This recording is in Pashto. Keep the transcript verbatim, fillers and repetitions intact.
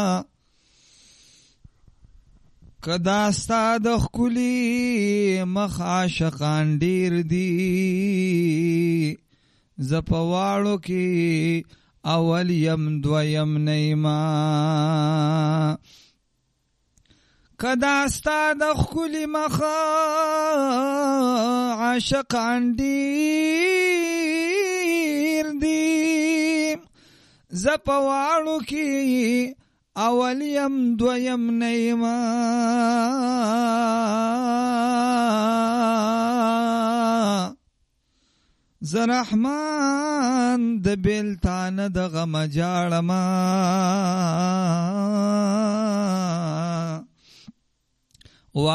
کدا ستا د ښکلي مخ عاشقان ډېر دي زه په واړو کې اول یم دویم نیما کدا ستا د ښکلي مخ عاشقان ډېر دي زه په واړو کې اول یم دویم نیما زه رحمان د بېلتانه د غمه جاړمه